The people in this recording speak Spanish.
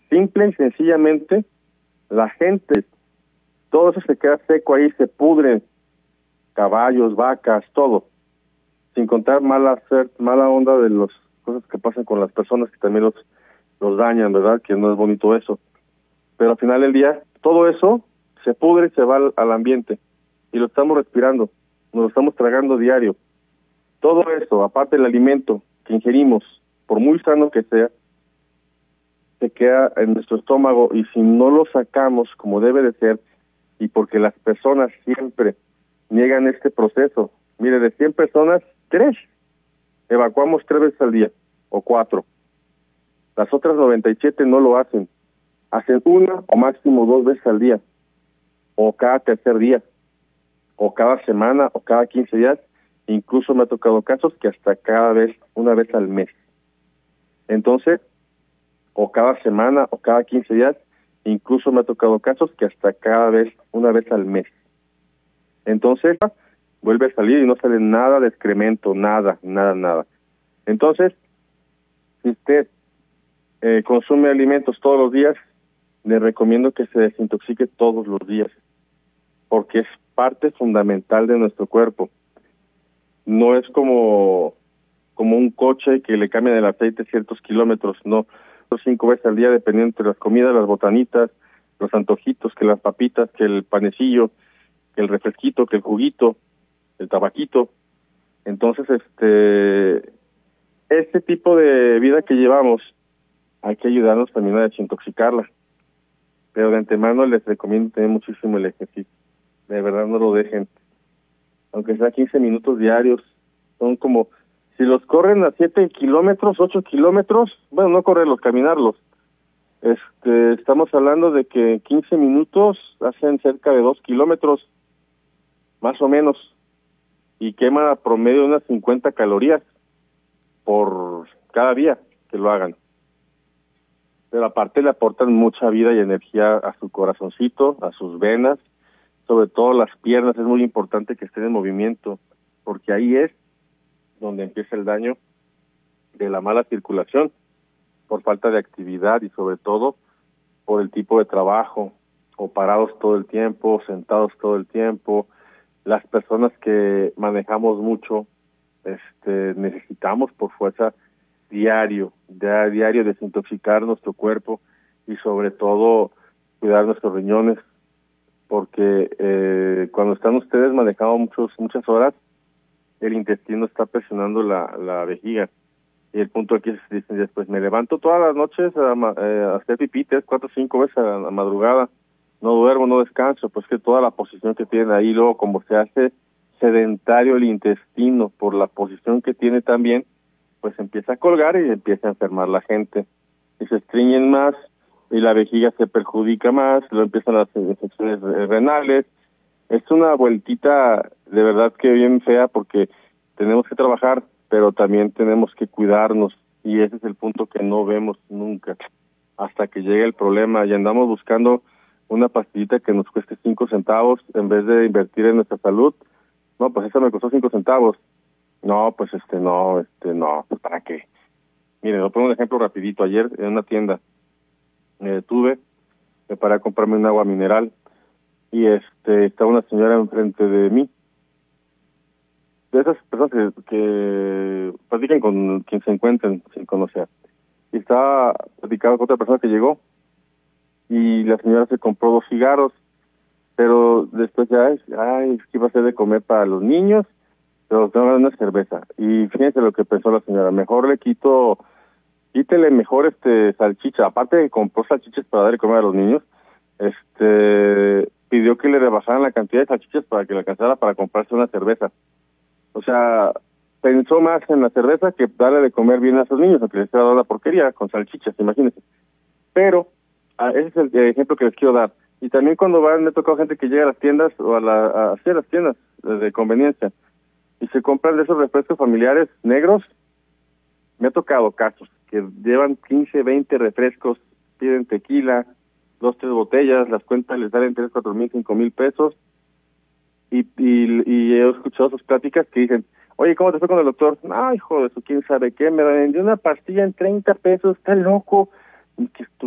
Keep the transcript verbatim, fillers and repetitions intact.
Simple y sencillamente, la gente, todo eso se queda seco ahí, se pudre, caballos, vacas, todo, sin contar mala mala onda de las cosas que pasan con las personas que también los, los dañan, ¿verdad? Que no es bonito eso. Pero al final del día, todo eso se pudre y se va al, al ambiente, y lo estamos respirando, nos lo estamos tragando diario. Todo eso, aparte del alimento que ingerimos, por muy sano que sea, se queda en nuestro estómago, y si no lo sacamos como debe de ser, y porque las personas siempre niegan este proceso. Mire, de cien personas, tres evacuamos tres veces al día, o cuatro. Las otras noventa y siete no lo hacen. Hacen una o máximo dos veces al día, o cada tercer día, o cada semana, o cada quince días. Incluso me ha tocado casos que hasta cada vez, una vez al mes. Entonces, o cada semana, o cada quince días, incluso me ha tocado casos que hasta cada vez, una vez al mes. Entonces, vuelve a salir y no sale nada de excremento, nada, nada, nada. Entonces, si usted eh, consume alimentos todos los días, le recomiendo que se desintoxique todos los días, porque es parte fundamental de nuestro cuerpo. No es como, como un coche que le cambian el aceite ciertos kilómetros, no. Cinco veces al día, dependiendo de las comidas, las botanitas, los antojitos, que las papitas, que el panecillo, que el refresquito, que el juguito, el tabaquito. Entonces, este, este tipo de vida que llevamos, hay que ayudarnos también a desintoxicarla. Pero de antemano les recomiendo tener muchísimo el ejercicio. De verdad, no lo dejen. Aunque sea quince minutos diarios, son como, si los corren a siete kilómetros, ocho kilómetros, bueno, no correrlos, caminarlos. Este, estamos hablando de que quince minutos hacen cerca de dos kilómetros, más o menos, y quema a promedio unas cincuenta calorías por cada día que lo hagan. Pero aparte le aportan mucha vida y energía a su corazoncito, a sus venas, sobre todo las piernas. Es muy importante que estén en movimiento, porque ahí es donde empieza el daño de la mala circulación, por falta de actividad y sobre todo por el tipo de trabajo, o parados todo el tiempo, sentados todo el tiempo. Las personas que manejamos mucho, este, necesitamos por fuerza diario, de, diario desintoxicar nuestro cuerpo, y sobre todo cuidar nuestros riñones, porque eh, cuando están ustedes manejando muchos, muchas horas, el intestino está presionando la, la vejiga, y el punto aquí es, dicen después, me levanto todas las noches a, eh, a hacer pipí tres, cuatro, cinco veces a la madrugada, no duermo, no descanso, pues que toda la posición que tienen ahí, luego como se hace sedentario el intestino por la posición que tiene también, pues empieza a colgar y empieza a enfermar la gente, y se estreñen más, y la vejiga se perjudica más, luego empiezan las infecciones renales. Es una vueltita de verdad que bien fea, porque tenemos que trabajar, pero también tenemos que cuidarnos, y ese es el punto que no vemos nunca, hasta que llegue el problema, y andamos buscando una pastillita que nos cueste cinco centavos, en vez de invertir en nuestra salud. No, pues esa me costó cinco centavos. No, pues este, no, este, no, pues ¿para qué? Miren, lo pongo un ejemplo rapidito. Ayer en una tienda me detuve, me paré a comprarme un agua mineral, y este, estaba una señora enfrente de mí, de esas personas que, que platican con quien se encuentren sin conocer, y estaba platicando con otra persona que llegó, y la señora se compró dos cigarros, pero después ya, ay, es que iba a ser de comer para los niños, pero tengo una cerveza. Y fíjense lo que pensó la señora, mejor le quito, quítele mejor este salchicha, aparte de que compró salchichas para dar de comer a los niños, este pidió que le rebajaran la cantidad de salchichas para que le alcanzara para comprarse una cerveza. O sea, pensó más en la cerveza que darle de comer bien a esos niños, aunque les estaba dando la porquería con salchichas, imagínense. Pero ah, ese es el ejemplo que les quiero dar. Y también cuando van, me ha tocado gente que llega a las tiendas, o a, la, a hacer las tiendas de conveniencia, y se compran de esos refrescos familiares negros. Me ha tocado casos que llevan quince, veinte refrescos, piden tequila, dos, tres botellas, las cuentas les salen tres, cuatro mil, cinco mil pesos, y, y, y he escuchado sus pláticas que dicen, oye, ¿cómo te fue con el doctor? Ay, hijo de su, quién sabe qué, me vendió una pastilla en treinta pesos, está loco, que